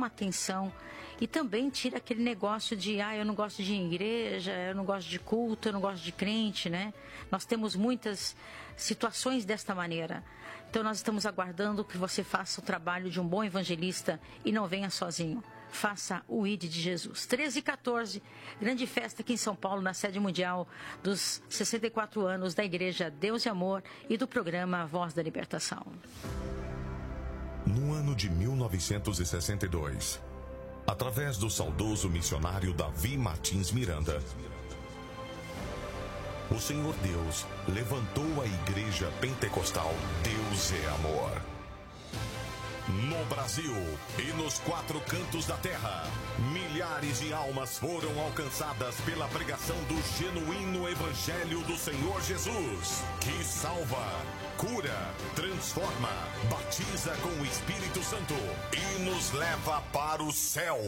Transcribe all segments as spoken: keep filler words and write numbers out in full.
atenção e também tira aquele negócio de, ah, eu não gosto de igreja, eu não gosto de culto, eu não gosto de crente, né? Nós temos muitas situações desta maneira. Então nós estamos aguardando que você faça o trabalho de um bom evangelista e não venha sozinho. Faça o I D de Jesus. treze e quatorze, grande festa aqui em São Paulo, na sede mundial dos sessenta e quatro anos da Igreja Deus e Amor e do programa Voz da Libertação. No ano de mil novecentos e sessenta e dois, através do saudoso missionário Davi Martins Miranda, o Senhor Deus levantou a Igreja Pentecostal Deus é Amor. No Brasil e nos quatro cantos da terra, milhares de almas foram alcançadas pela pregação do genuíno Evangelho do Senhor Jesus, que salva, cura, transforma, batiza com o Espírito Santo e nos leva para o céu.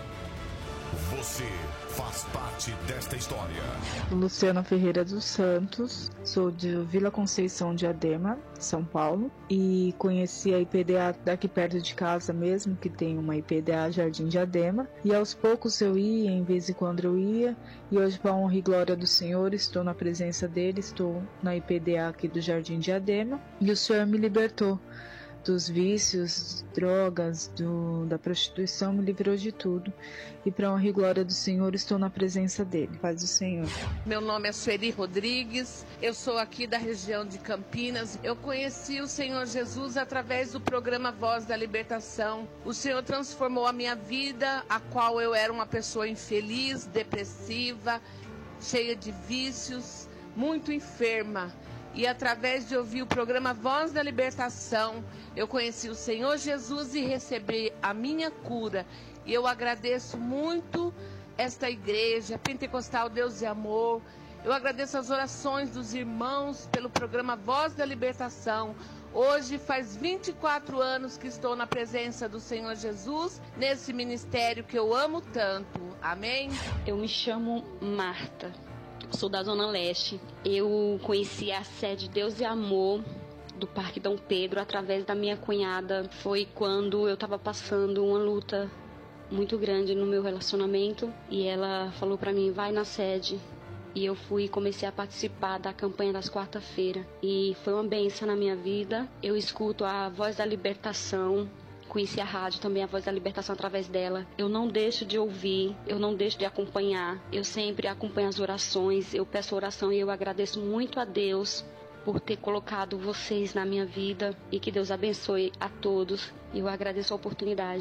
Você faz parte desta história. Luciana Ferreira dos Santos, sou de Vila Conceição de Adema, São Paulo, e conheci a I P D A daqui perto de casa mesmo, que tem uma I P D A Jardim de Adema, e aos poucos eu ia, em vez em quando eu ia, e hoje, para a honra e glória do Senhor, estou na presença dele, estou na I P D A aqui do Jardim de Adema, e o Senhor me libertou dos vícios, drogas, do, da prostituição, me livrou de tudo. E para a honra e glória do Senhor, estou na presença dele. Paz do Senhor. Meu nome é Sueli Rodrigues, eu sou aqui da região de Campinas. Eu conheci o Senhor Jesus através do programa Voz da Libertação. O Senhor transformou a minha vida, a qual eu era uma pessoa infeliz, depressiva, cheia de vícios, muito enferma. E através de ouvir o programa Voz da Libertação, eu conheci o Senhor Jesus e recebi a minha cura. E eu agradeço muito esta igreja, Pentecostal Deus e Amor. Eu agradeço as orações dos irmãos pelo programa Voz da Libertação. Hoje faz vinte e quatro anos que estou na presença do Senhor Jesus, nesse ministério que eu amo tanto. Amém? Eu me chamo Marta. Sou da Zona Leste. Eu conheci a sede Deus e Amor do Parque Dom Pedro através da minha cunhada. Foi quando eu estava passando uma luta muito grande no meu relacionamento e ela falou para mim, vai na sede. E eu fui e comecei a participar da campanha das quarta-feiras. E foi uma bênção na minha vida. Eu escuto a Voz da Libertação. Conheci a rádio também, a Voz da Libertação, através dela. Eu não deixo de ouvir, eu não deixo de acompanhar. Eu sempre acompanho as orações, eu peço oração e eu agradeço muito a Deus por ter colocado vocês na minha vida e que Deus abençoe a todos. Eu agradeço a oportunidade.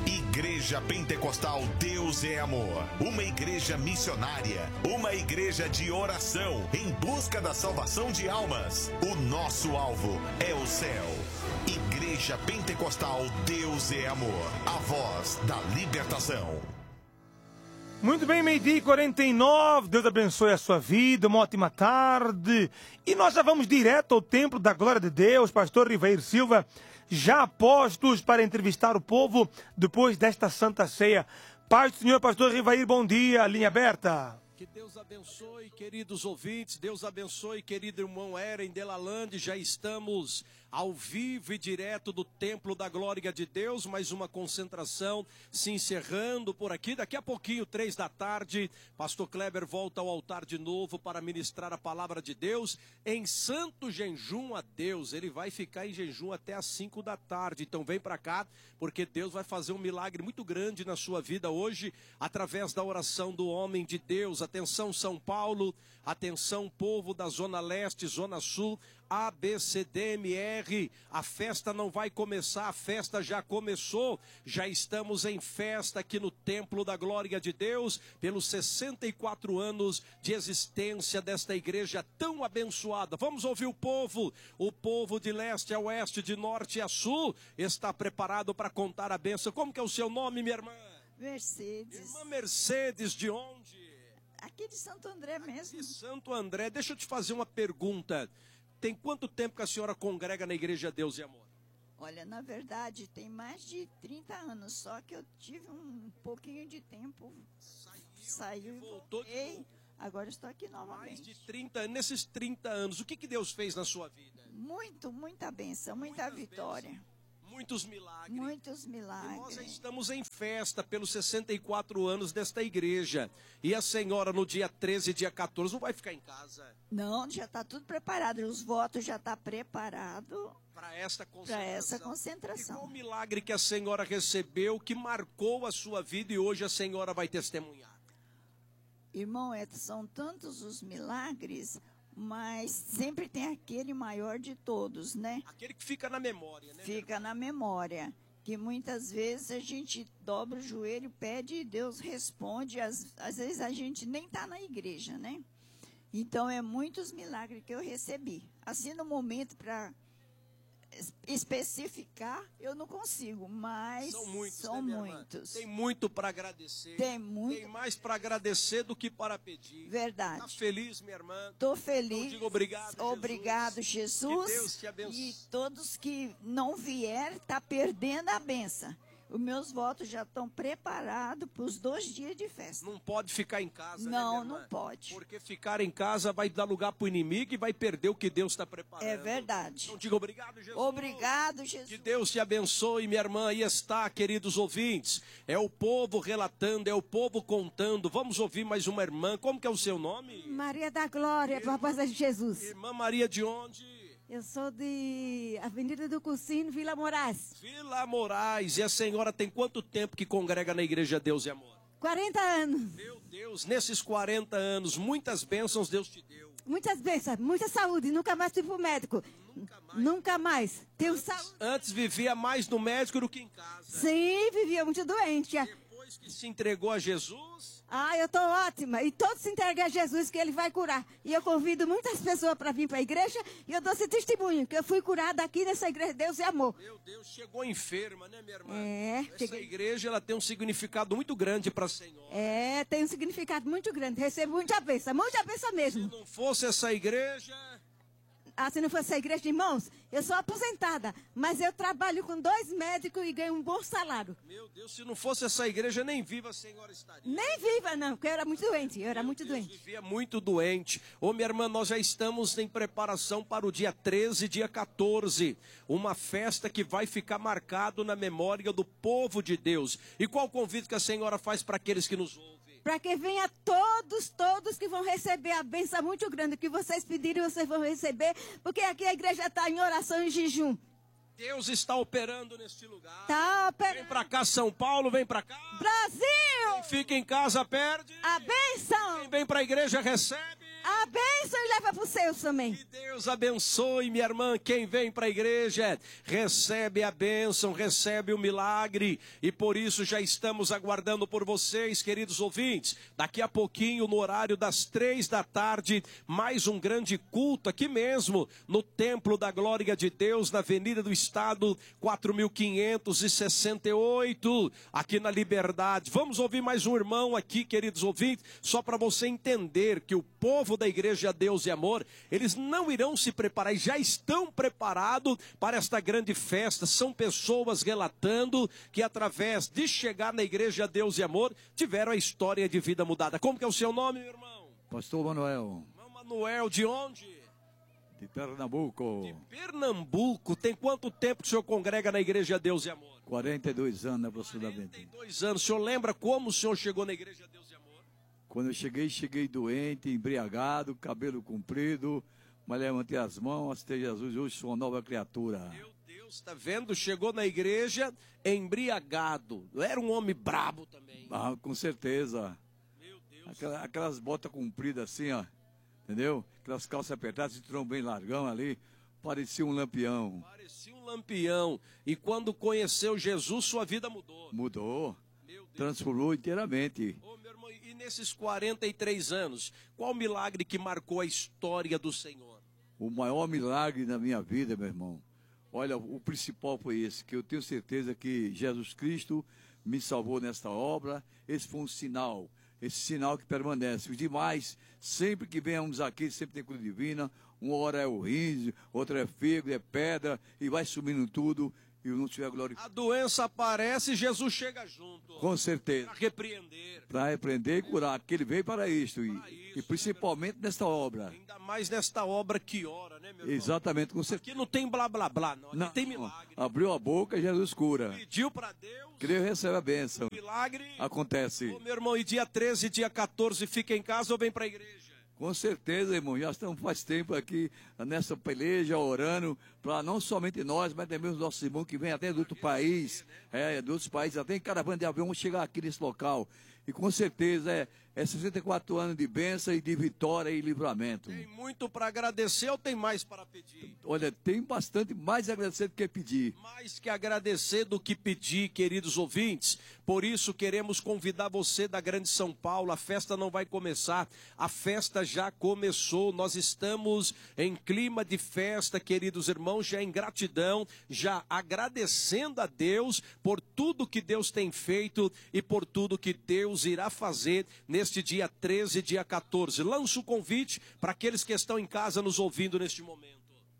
Igreja Pentecostal Deus é Amor, uma igreja missionária, uma igreja de oração em busca da salvação de almas. O nosso alvo é o céu. Igreja Pentecostal Deus é Amor, a voz da libertação. Muito bem, meio-dia e quarenta e nove, Deus abençoe a sua vida, uma ótima tarde. E nós já vamos direto ao Templo da Glória de Deus, pastor Rivair Silva, já postos para entrevistar o povo depois desta Santa Ceia. Paz do Senhor, pastor Rivair, bom dia, linha aberta. Que Deus abençoe, queridos ouvintes, Deus abençoe, querido irmão Eren Delalande, já estamos ao vivo e direto do Templo da Glória de Deus, mais uma concentração se encerrando por aqui, daqui a pouquinho, três da tarde, pastor Kleber volta ao altar de novo para ministrar a palavra de Deus, em santo jejum a Deus, ele vai ficar em jejum até às cinco da tarde, então vem para cá, porque Deus vai fazer um milagre muito grande na sua vida hoje, através da oração do homem de Deus. Atenção São Paulo, atenção povo da Zona Leste, Zona Sul, A, B, C, D, M, R, a festa não vai começar, a festa já começou, já estamos em festa aqui no Templo da Glória de Deus, pelos sessenta e quatro anos de existência desta igreja tão abençoada. Vamos ouvir o povo, o povo de leste a oeste, de norte a sul, está preparado para contar a bênção. Como que é o seu nome, minha irmã? Mercedes. Irmã Mercedes, de onde? Aqui de Santo André mesmo. De Santo André. Deixa eu te fazer uma pergunta. Tem quanto tempo que a senhora congrega na Igreja Deus e Amor? Olha, na verdade, tem mais de trinta anos, só que eu tive um pouquinho de tempo. Saiu, saiu e voltou. Voltei, agora estou aqui novamente. Mais de trinta anos. Nesses trinta anos, o que, que Deus fez na sua vida? Muito, muita bênção, muita Muitas vitória. Bênçãos. Muitos milagres. Muitos milagres. E nós já estamos em festa pelos sessenta e quatro anos desta igreja. E a senhora no dia treze e dia quatorze não vai ficar em casa? Não, já está tudo preparado. Os votos já estão preparados para esta concentração. Para essa concentração. E qual milagre que a senhora recebeu que marcou a sua vida e hoje a senhora vai testemunhar? Irmão, é, são tantos os milagres, mas sempre tem aquele maior de todos, né? Aquele que fica na memória, né? Fica na memória. Que muitas vezes a gente dobra o joelho, pede e Deus responde. Às, às vezes a gente nem está na igreja, né? Então, é muitos milagres que eu recebi. Assim, no momento para especificar, eu não consigo, mas são muitos. São né, muitos. Tem muito para agradecer. Tem muito. Tem mais para agradecer do que para pedir. Verdade. Tá feliz, minha irmã? Tô feliz. Então, digo obrigado, obrigado, Jesus. Que Deus te abençoe. E todos que não vier, tá perdendo a benção. Os meus votos já estão preparados para os dois dias de festa. Não pode ficar em casa, Não, né, não pode. Porque ficar em casa vai dar lugar para o inimigo e vai perder o que Deus está preparando. É verdade. Então diga obrigado, Jesus. Obrigado, Jesus. Que Deus te abençoe, minha irmã. Aí está, queridos ouvintes. É o povo relatando, é o povo contando. Vamos ouvir mais uma irmã. Como que é o seu nome? Maria da Glória, para a paz de Jesus. Irmã Maria de onde? Eu sou de Avenida do Cursinho, Vila Moraes. Vila Moraes. E a senhora tem quanto tempo que congrega na Igreja Deus e Amor? quarenta anos. Meu Deus, nesses quarenta anos, muitas bênçãos Deus te deu. Muitas bênçãos, muita saúde. Nunca mais fui pro médico. Nunca mais. Nunca mais. Tenho antes, saúde. Antes vivia mais no médico do que em casa. Sim, vivia muito doente. Depois que se entregou a Jesus... Ah, eu estou ótima. E todos se entregam a Jesus, que Ele vai curar. E eu convido muitas pessoas para vir para a igreja. E eu dou esse testemunho, que eu fui curada aqui nessa igreja Deus e Amor. Meu Deus, chegou enferma, né, minha irmã? É. Essa cheguei... igreja, ela tem um significado muito grande para a senhora. É, tem um significado muito grande. Recebo muita bênção, muita bênção mesmo. Se não fosse essa igreja... Ah, se não fosse a igreja de irmãos, eu sou aposentada, mas eu trabalho com dois médicos e ganho um bom salário. Meu Deus, se não fosse essa igreja, nem viva a senhora estaria. Nem viva, não, porque eu era muito doente, eu era Meu muito Deus, doente. vivia muito doente. Ô, minha irmã, nós já estamos em preparação para o dia treze e dia quatorze. Uma festa que vai ficar marcado na memória do povo de Deus. E qual o convite que a senhora faz para aqueles que nos ouvem? Para que venha todos, todos que vão receber a bênção muito grande, que vocês pedirem, vocês vão receber, porque aqui a igreja está em oração e jejum. Deus está operando neste lugar. Tá operando. Vem para cá, São Paulo, vem para cá. Brasil! Quem fica em casa perde. A bênção! Quem vem para a igreja recebe. A bênção e leva para os seus também. Que Deus abençoe, minha irmã. Quem vem para a igreja recebe a bênção, recebe o milagre. E por isso já estamos aguardando por vocês, queridos ouvintes. Daqui a pouquinho, no horário das três da tarde, mais um grande culto aqui mesmo, no Templo da Glória de Deus, na Avenida do Estado, quatro mil quinhentos e sessenta e oito, aqui na Liberdade. Vamos ouvir mais um irmão aqui, queridos ouvintes, só para você entender que o povo da Igreja Deus e Amor, eles não irão se preparar, já estão preparados para esta grande festa. São pessoas relatando que através de chegar na Igreja Deus e Amor, tiveram a história de vida mudada. Como que é o seu nome, meu irmão? Pastor Manuel. Irmão Manuel, de onde? De Pernambuco. De Pernambuco. Tem quanto tempo que o senhor congrega na Igreja Deus e Amor? quarenta e dois anos aproximadamente. quarenta e dois anos. O senhor lembra como o senhor chegou na Igreja Deus e Amor? Quando eu cheguei, cheguei doente, embriagado, cabelo comprido, mas levantei as mãos, aceitei Jesus, hoje sou uma nova criatura. Meu Deus, está vendo? Chegou na igreja embriagado. Era um homem brabo também. Ah, com certeza. Meu Deus. Aquelas, aquelas botas compridas assim, ó, entendeu? Aquelas calças apertadas, cinturão bem largão ali, parecia um lampião. Parecia um lampião. E quando conheceu Jesus, sua vida mudou. Mudou. Meu Deus. Transformou inteiramente. Ô, meu irmão, e nesses quarenta e três anos, qual o milagre que marcou a história do Senhor? O maior milagre da minha vida, meu irmão, olha, o principal foi esse, que eu tenho certeza que Jesus Cristo me salvou nesta obra. Esse foi um sinal, esse sinal que permanece. Os demais, sempre que venhamos aqui, sempre tem cura divina. Uma hora é o rim, outra é fígado, é pedra, e vai sumindo tudo. e não estiver glorificado. A doença aparece e Jesus chega junto. Com certeza. Para repreender. Para repreender e curar, que ele veio para isto. E, Para isso, e principalmente né, nesta obra. Ainda mais nesta obra que ora, né, meu irmão? Exatamente, com certeza. Aqui não tem blá blá blá, não. Aqui Não, tem milagre. abriu a boca, Jesus cura. Pediu para Deus. Creu, recebe a bênção. Milagre. Acontece. Ô, meu irmão, e dia treze, dia quatorze, fica em casa ou vem para a igreja? Com certeza, irmão. Já estamos faz tempo aqui nessa peleja, orando, para não somente nós, mas também os nossos irmãos que vêm até do outro país, é, de outros países, até em caravana de avião, chegar aqui nesse local. E com certeza é, é sessenta e quatro anos de bênção e de vitória e livramento. Tem muito para agradecer ou tem mais para pedir? Olha, tem bastante mais a agradecer do que pedir. Mais que agradecer do que pedir, queridos ouvintes. Por isso queremos convidar você da Grande São Paulo. A festa não vai começar, a festa já começou. Nós estamos em clima de festa, queridos irmãos, já em gratidão, já agradecendo a Deus por tudo que Deus tem feito e por tudo que Deus irá fazer neste dia treze, dia quatorze. Lanço o convite para aqueles que estão em casa nos ouvindo neste momento.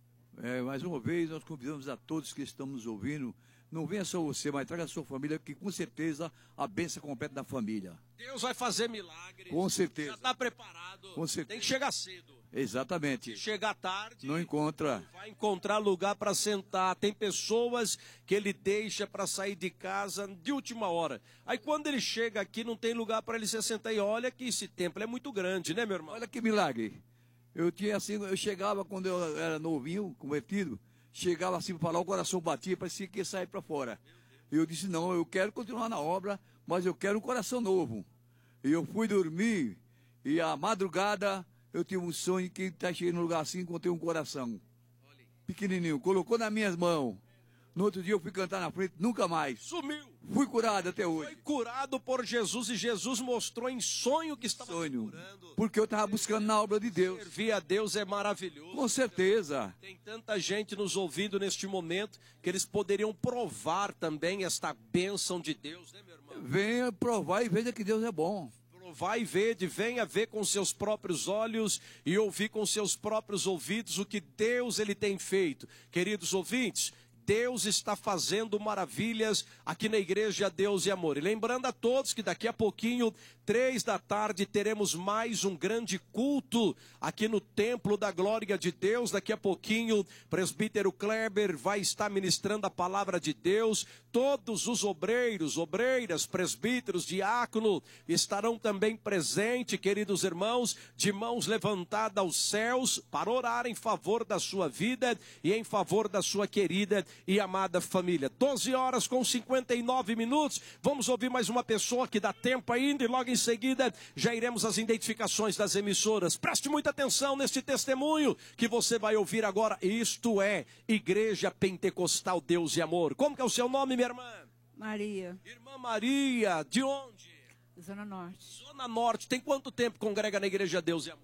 É, mais uma vez, nós convidamos a todos que estão nos ouvindo. Não venha só você, mas traga a sua família, que com certeza a bênção completa da família. Deus vai fazer milagres. Com certeza. Já está preparado. Com certeza. Tem que chegar cedo. Exatamente. Se chegar tarde, não encontra. Não vai encontrar lugar para sentar. Tem pessoas que ele deixa para sair de casa de última hora. Aí quando ele chega aqui, não tem lugar para ele se sentar. E olha que esse templo é muito grande, né, meu irmão? Olha que milagre. Eu tinha assim, eu chegava quando eu era novinho, convertido, chegava assim para falar, o coração batia, parecia que ia sair para fora. E eu disse, não, eu quero continuar na obra, mas eu quero um coração novo. E eu fui dormir, e à madrugada eu tive um sonho que está chegando num lugar assim, encontrei um coração pequenininho, colocou nas minhas mãos. No outro dia eu fui cantar na frente, nunca mais. Sumiu. Fui curado até hoje. Foi curado por Jesus e Jesus mostrou em sonho que estava sonho, curando. Porque eu estava buscando na obra de Deus. Servir a Deus é maravilhoso. Com certeza. Tem tanta gente nos ouvindo neste momento que eles poderiam provar também esta bênção de Deus, né, meu irmão? Venha provar e veja que Deus é bom. Vai ver, venha ver com seus próprios olhos e ouvir com seus próprios ouvidos o que Deus ele tem feito. Queridos ouvintes, Deus está fazendo maravilhas aqui na Igreja Deus e Amor. E lembrando a todos que daqui a pouquinho, três da tarde, teremos mais um grande culto aqui no Templo da Glória de Deus. Daqui a pouquinho, presbítero Kleber vai estar ministrando a palavra de Deus. Todos os obreiros, obreiras, presbíteros, diácono estarão também presentes, queridos irmãos, de mãos levantadas aos céus para orar em favor da sua vida e em favor da sua querida e amada família. doze horas com cinquenta e nove minutos. Vamos ouvir mais uma pessoa que dá tempo ainda e logo em seguida já iremos às identificações das emissoras. Preste muita atenção neste testemunho que você vai ouvir agora. Isto é Igreja Pentecostal Deus e Amor. Como que é o seu nome, minha irmã? Maria. Irmã Maria, de onde? Zona Norte. Zona Norte. Tem quanto tempo congrega na Igreja Deus e Amor?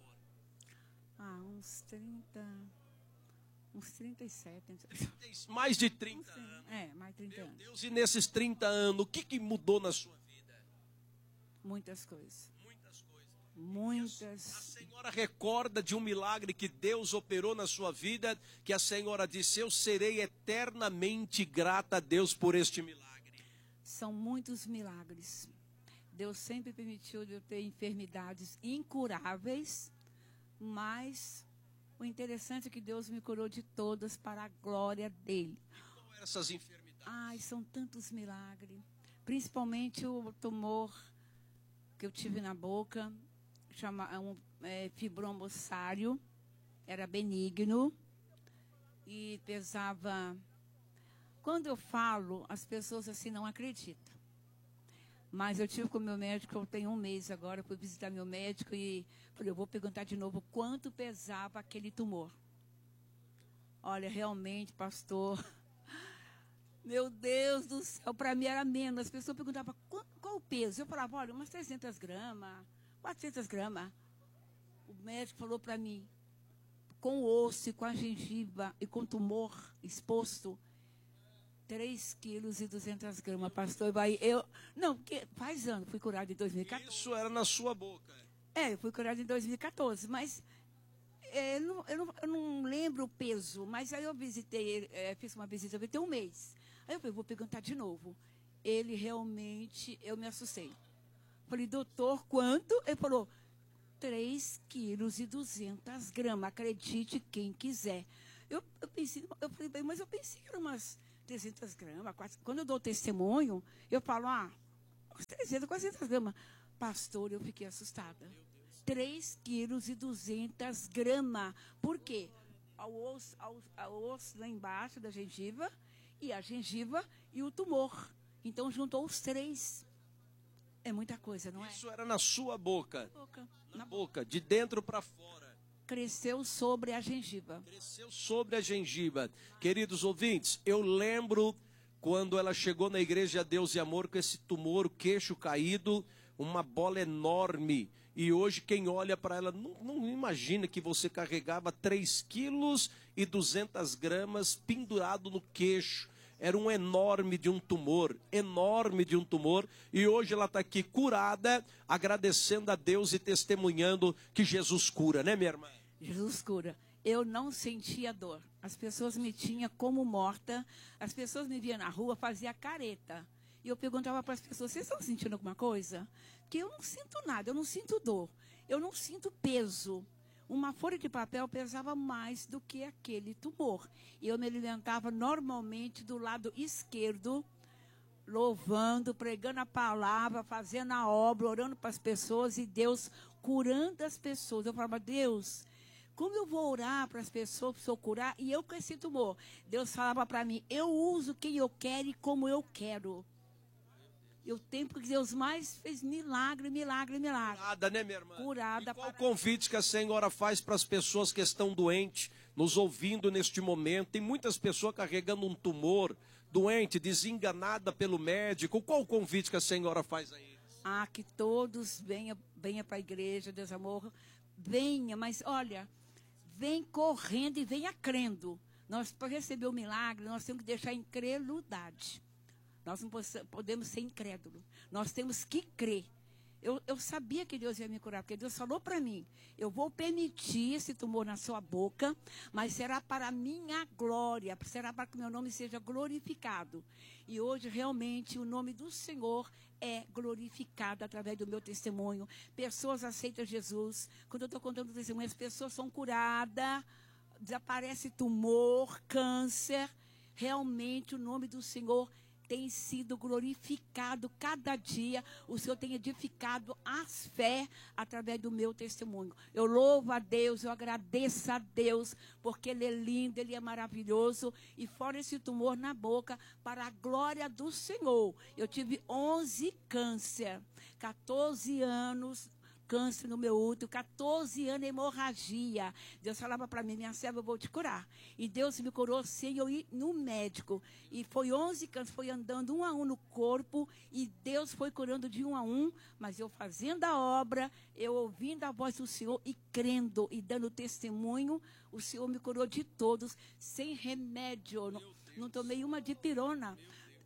Ah, uns trinta... Uns trinta e sete. Mais de trinta anos. É, mais de trinta Meu anos. Deus, e nesses trinta anos, o que, que mudou na sua vida? Muitas coisas. Muitas coisas. Muitas. A senhora recorda de um milagre que Deus operou na sua vida, que a senhora disse, eu serei eternamente grata a Deus por este milagre. São muitos milagres. Deus sempre permitiu eu ter enfermidades incuráveis, mas o interessante é que Deus me curou de todas para a glória dele. E qual eram essas enfermidades? Ai, são tantos milagres. Principalmente o tumor que eu tive na boca, chama um é, fibromossário, era benigno e pesava. Quando eu falo, as pessoas assim não acreditam. Mas eu tive com o meu médico, eu tenho um mês agora, fui visitar meu médico e falei, eu vou perguntar de novo quanto pesava aquele tumor. Olha, realmente, pastor, meu Deus do céu, para mim era menos. As pessoas perguntavam, qual, qual o peso? Eu falava, olha, umas trezentas gramas, quatrocentas gramas. O médico falou para mim, com o osso, com a gengiva e com o tumor exposto, três quilos e duzentas gramas, pastor. Eu, não, porque faz ano, fui curado em dois mil e quatorze. Isso era na sua boca. É, eu fui curado em dois mil e quatorze, mas é, não, eu, não, eu não lembro o peso. Mas aí eu visitei, é, fiz uma visita, eu tem um mês. Aí eu falei, vou perguntar de novo. Ele realmente, eu me assustei. Falei, doutor, quanto? Ele falou, três quilos e duzentas gramas. Acredite quem quiser. Eu, eu pensei, eu falei, mas eu pensei que eram umas trezentas gramas. Quase. Quando eu dou testemunho, eu falo, ah, uns trezentas, quatrocentas gramas. Pastor, eu fiquei assustada. três quilos e duzentas gramas. Por quê? Ao osso, ao, ao osso lá embaixo da gengiva, e a gengiva e o tumor. Então, juntou os três. É muita coisa, não é? Isso era na sua boca. Boca. Na, na boca, de dentro para fora. Cresceu sobre a gengiva. Cresceu sobre a gengiva. Queridos ouvintes, eu lembro quando ela chegou na Igreja Deus e Amor com esse tumor, o queixo caído, uma bola enorme. E hoje quem olha para ela não, não imagina que você carregava três quilos e duzentas gramas pendurado no queixo. Era um enorme de um tumor, enorme de um tumor. E hoje ela está aqui curada, agradecendo a Deus e testemunhando que Jesus cura, né, minha irmã? Jesus cura. Eu não sentia dor. As pessoas me tinham como morta. As pessoas me viam na rua, fazia careta. E eu perguntava para as pessoas, vocês estão sentindo alguma coisa? Que eu não sinto nada, eu não sinto dor. Eu não sinto peso. Uma folha de papel pesava mais do que aquele tumor. E eu me alimentava normalmente do lado esquerdo, louvando, pregando a palavra, fazendo a obra, orando para as pessoas e Deus curando as pessoas. Eu falava, Deus, como eu vou orar para as pessoas, para eu curar? E eu com esse tumor, Deus falava para mim, eu uso quem eu quero e como eu quero. E o tempo que Deus mais fez milagre, milagre, milagre. Curada, né, minha irmã? Curada. E qual para... o convite que a senhora faz para as pessoas que estão doentes, nos ouvindo neste momento? Tem muitas pessoas carregando um tumor, doente, desenganada pelo médico. Qual o convite que a senhora faz a eles? Ah, que todos venham, venham para a igreja, Deus amor. Venha, mas olha, vem correndo e venha crendo. Nós, para receber o milagre, nós temos que deixar a incredulidade. Nós não podemos ser incrédulos. Nós temos que crer. Eu, eu sabia que Deus ia me curar, porque Deus falou para mim, eu vou permitir esse tumor na sua boca, mas será para a minha glória, será para que o meu nome seja glorificado. E hoje, realmente, o nome do Senhor é glorificado através do meu testemunho. Pessoas aceitam Jesus. Quando eu estou contando testemunho, as pessoas são curadas, desaparece tumor, câncer. Realmente, o nome do Senhor tem sido glorificado cada dia. O Senhor tem edificado as fé através do meu testemunho. Eu louvo a Deus, eu agradeço a Deus, porque Ele é lindo, Ele é maravilhoso. E fora esse tumor na boca, para a glória do Senhor, eu tive onze câncer, quatorze anos câncer no meu útero, quatorze anos hemorragia. Deus falava para mim, minha serva, eu vou te curar. E Deus me curou sem eu ir no médico. E foi onze câncer, foi andando um a um no corpo, e Deus foi curando de um a um, mas eu fazendo a obra, eu ouvindo a voz do Senhor e crendo e dando testemunho, o Senhor me curou de todos, sem remédio. Não, não tomei uma dipirona.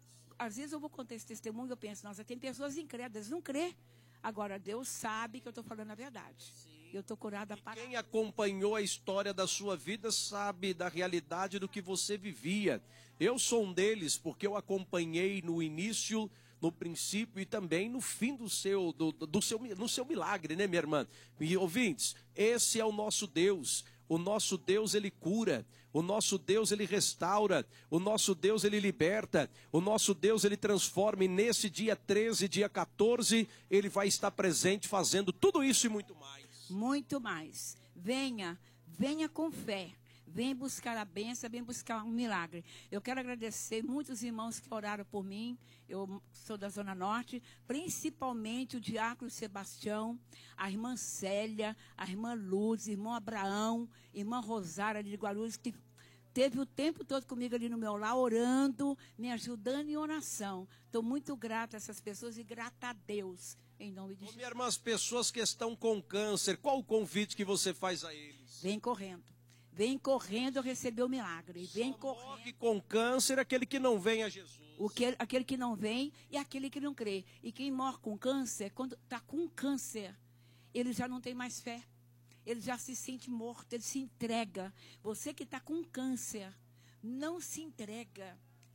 Às vezes eu vou contar esse testemunho e eu penso, nossa, tem pessoas incrédulas, não crê. Agora, Deus sabe que eu estou falando a verdade. Sim. Eu estou curada para... Quem acompanhou a história da sua vida sabe da realidade do que você vivia. Eu sou um deles, porque eu acompanhei no início, no princípio e também no fim do seu, do, do seu, no seu milagre, né, minha irmã? E ouvintes, esse é o nosso Deus. O nosso Deus, Ele cura. O nosso Deus, Ele restaura. O nosso Deus, Ele liberta. O nosso Deus, Ele transforma. E nesse dia treze, dia quatorze, Ele vai estar presente fazendo tudo isso e muito mais. Muito mais. Venha, venha com fé. Venha buscar a bênção, venha buscar um milagre. Eu quero agradecer muitos irmãos que oraram por mim. Eu sou da Zona Norte, principalmente o diácono Sebastião, a irmã Célia, a irmã Luz, o irmão Abraão, a irmã Rosária de Guarulhos, que teve o tempo todo comigo ali no meu lar, orando, me ajudando em oração. Estou muito grata a essas pessoas e grata a Deus, em nome de Jesus. Minha irmã, as pessoas que estão com câncer, qual o convite que você faz a eles? Vem correndo. Vem correndo receber o milagre. Vem Só correndo. morre com câncer aquele que não vem a Jesus. O que, aquele que não vem e aquele que não crê. E quem morre com câncer, quando está com câncer, ele já não tem mais fé. Ele já se sente morto, ele se entrega. Você que está com câncer, não se entrega.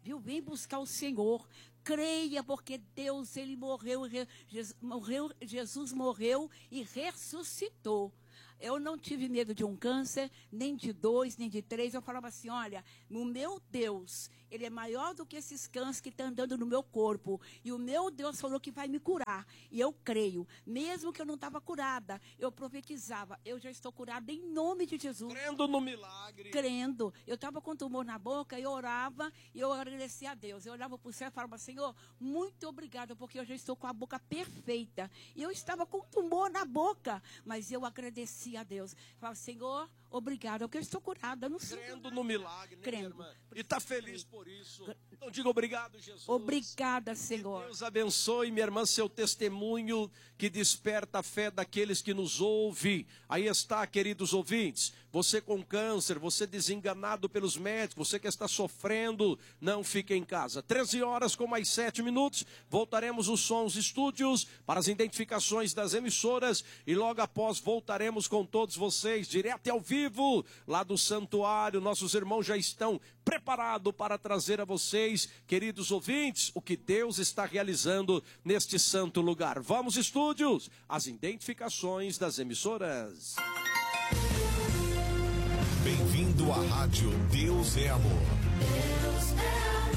viu? Vem buscar o Senhor. Creia, porque Deus, ele morreu, Jesus, morreu, Jesus morreu e ressuscitou. Eu não tive medo de um câncer, nem de dois, nem de três. Eu falava assim, olha, o meu Deus, ele é maior do que esses cânceres que estão andando no meu corpo. E o meu Deus falou que vai me curar. E eu creio. Mesmo que eu não estava curada, eu profetizava. Eu já estou curada em nome de Jesus. Crendo no milagre. Crendo. Eu estava com tumor na boca, eu orava e eu agradecia a Deus. Eu olhava para o céu e falava, Senhor, muito obrigada, porque eu já estou com a boca perfeita. E eu estava com tumor na boca, mas eu agradecia a Deus. Falava, Senhor, obrigada, porque eu estou curada. Eu não sei. Crendo no milagre, né, Crendo. minha irmã? E está feliz por isso. Então diga obrigado, Jesus. Obrigada, Senhor. Que Deus abençoe, minha irmã, seu testemunho que desperta a fé daqueles que nos ouvem. Aí está, queridos ouvintes, você com câncer, você desenganado pelos médicos, você que está sofrendo, não fique em casa. treze horas com mais sete minutos, voltaremos os sons estúdios para as identificações das emissoras e logo após voltaremos com todos vocês, direto e ao vivo, lá do santuário. Nossos irmãos já estão preparados para trazer a vocês, queridos ouvintes, o que Deus está realizando neste santo lugar. Vamos, estúdios, as identificações das emissoras. Bem-vindo à Rádio Deus é Amor. Deus é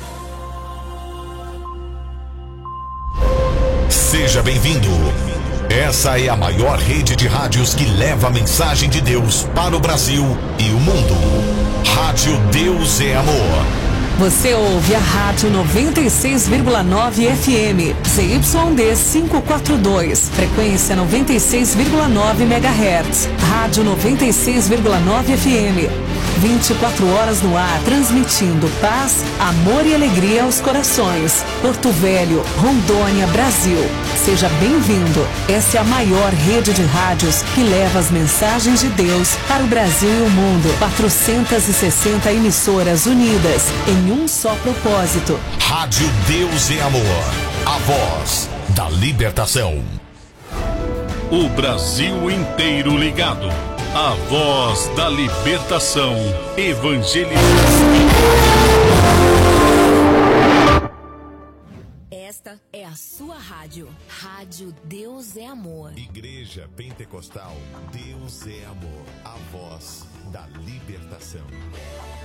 amor. Seja bem-vindo. Essa é a maior rede de rádios que leva a mensagem de Deus para o Brasil e o mundo. Rádio Deus é Amor. Você ouve a Rádio noventa e seis vírgula nove F M, Z Y D quinhentos e quarenta e dois, frequência noventa e seis vírgula nove megahertz. Rádio noventa e seis vírgula nove F M, vinte e quatro horas no ar, transmitindo paz, amor e alegria aos corações. Porto Velho, Rondônia, Brasil. Seja bem-vindo. Essa é a maior rede de rádios que leva as mensagens de Deus para o Brasil e o mundo. quatrocentas e sessenta emissoras unidas em um só propósito. Rádio Deus é Amor, a voz da libertação. O Brasil inteiro ligado. A voz da libertação. Evangelizando. Esta é a sua rádio. Rádio Deus é Amor. Igreja Pentecostal Deus é Amor, a voz da libertação.